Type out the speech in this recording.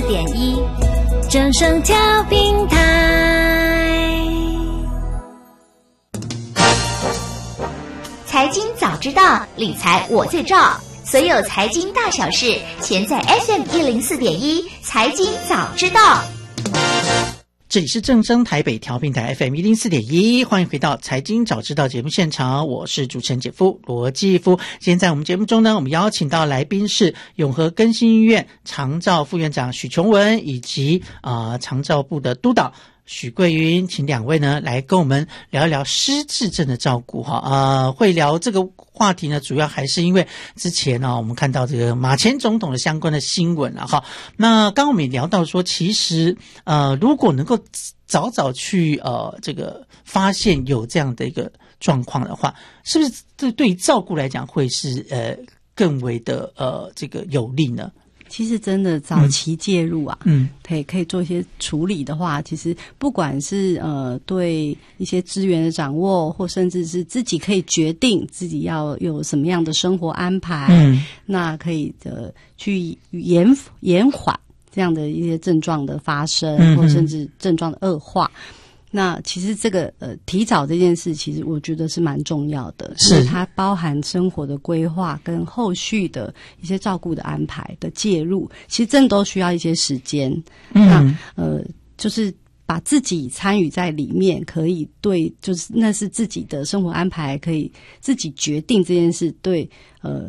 104.1正声调频台。 财经早知道，理财我最照。所有财经大小事，全在 FM104.1财经早知道。 这里是正声台北调频台 FM104.1，欢迎回到财经早知道节目现场，我是主持人姐夫罗继夫。今天在我们节目中呢，我们邀请到来宾是永和更新医院长照副院长许琼文，以及长照部的督导许桂云，请两位呢来跟我们聊一聊失智症的照顾哈。会聊这个话题呢，主要还是因为之前我们看到这个马前总统的相关的新闻了哈。那刚刚我们也聊到说，其实如果能够早早去这个发现有这样的一个状况的话，是不是对于照顾来讲会是更为的这个有利呢？ 其实真的早期介入啊，可以做一些处理的话，其实不管是对一些资源的掌握，或甚至是自己可以决定自己要有什么样的生活安排，那可以去延缓这样的一些症状的发生，或甚至症状的恶化。那其实这个提早这件事，其实我觉得是蛮重要的，因为它包含生活的规划跟后续的一些照顾的安排的介入，其实真的都需要一些时间。那就是把自己参与在里面，可以对，就是那是自己的生活安排，可以自己决定这件事，对